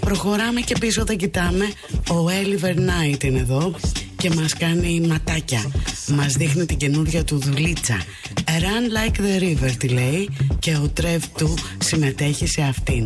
Προχωράμε και πίσω τα κοιτάμε. Ο Oliver Knight είναι εδώ και μας κάνει ματάκια. Μας δείχνει την καινούρια του δουλίτσα. Run like the river τη λέει, και ο Trev του συμμετέχει σε αυτήν.